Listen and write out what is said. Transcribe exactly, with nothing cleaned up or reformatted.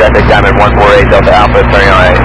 traffic, Diamond one four eight Delta Alpha, turning on